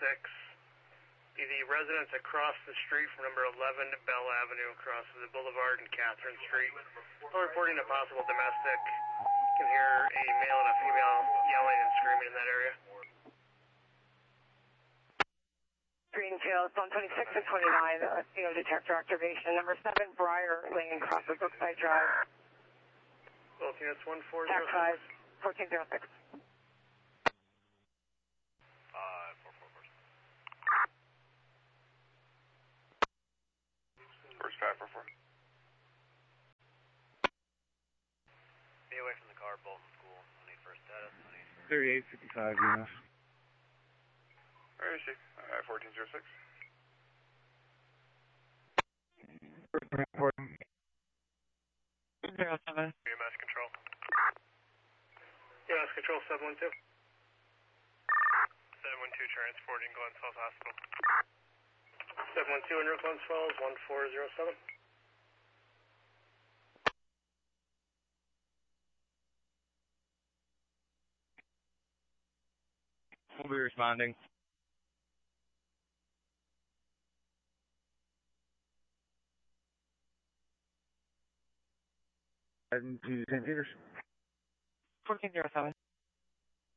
be the residents across the street from number 11 Bell Avenue across the Boulevard and Catherine Street. Still reporting a possible domestic. You can hear a male and a female yelling and screaming in that area. Greenfield, 126 and 29, CO detector activation. Number 7 Briar Lane, across the Brookside Drive. Both units 1406. Back 5, 1406. 444. First 544. Be away from the car, Bolton School. I need first status. 3855, units. Where is she? 1406. Report. 07. EMS control. EMS control 712. 712 transporting Glens Falls Hospital. 712 under Glens Falls 1407. We'll be responding. To St. Peter's. 1407.